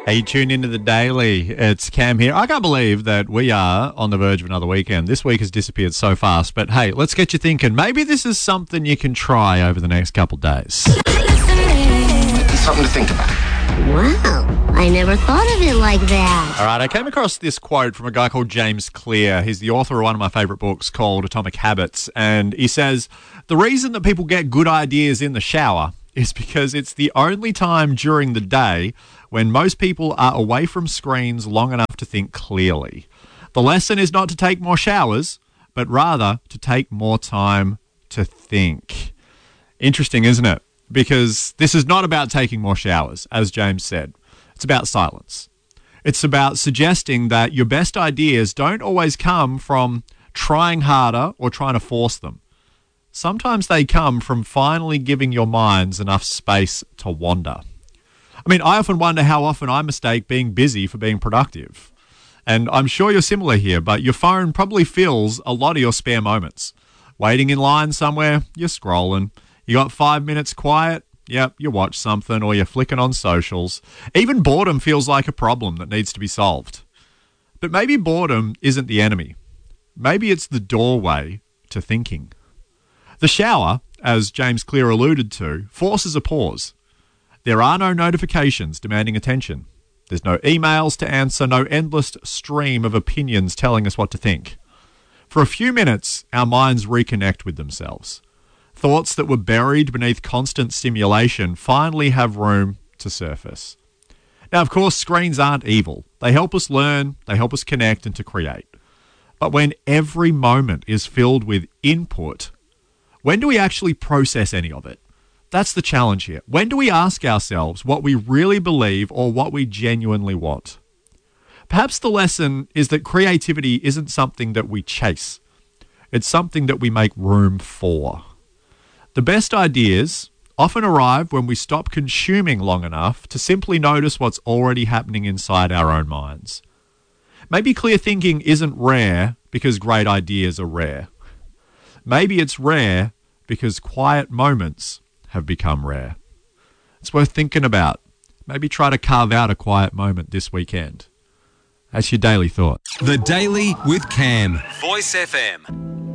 Hey, tune into the Daily. It's Cam here. I can't believe that we are on the verge of another weekend. This week has disappeared so fast. But hey, let's get you thinking. Maybe this is something you can try over the next couple of days. Something to think about. Wow, I never thought of it like that. All right, I came across this quote from a guy called James Clear. He's the author of one of my favorite books called Atomic Habits. And he says, the reason that people get good ideas in the shower is because it's the only time during the day when most people are away from screens long enough to think clearly. The lesson is not to take more showers, but rather to take more time to think. Interesting, isn't it? Because this is not about taking more showers, as James said. It's about silence. It's about suggesting that your best ideas don't always come from trying harder or trying to force them. Sometimes they come from finally giving your minds enough space to wander. I mean, I often wonder how often I mistake being busy for being productive. And I'm sure you're similar here, but your phone probably fills a lot of your spare moments. Waiting in line somewhere, you're scrolling. You got 5 minutes quiet? Yep, you watch something or you're flicking on socials. Even boredom feels like a problem that needs to be solved. But maybe boredom isn't the enemy. Maybe it's the doorway to thinking. The shower, as James Clear alluded to, forces a pause. There are no notifications demanding attention. There's no emails to answer, no endless stream of opinions telling us what to think. For a few minutes, our minds reconnect with themselves. Thoughts that were buried beneath constant stimulation finally have room to surface. Now, of course, screens aren't evil. They help us learn, they help us connect and to create. But when every moment is filled with input, when do we actually process any of it? That's the challenge here. When do we ask ourselves what we really believe or what we genuinely want? Perhaps the lesson is that creativity isn't something that we chase. It's something that we make room for. The best ideas often arrive when we stop consuming long enough to simply notice what's already happening inside our own minds. Maybe clear thinking isn't rare because great ideas are rare. Maybe it's rare because quiet moments have become rare. It's worth thinking about. Maybe try to carve out a quiet moment this weekend. That's your daily thought. The Daily with Cam. Voice FM.